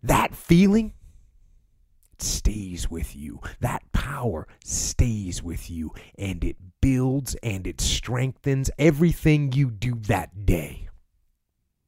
that feeling, it stays with you. That power stays with you, and it builds and it strengthens everything you do that day.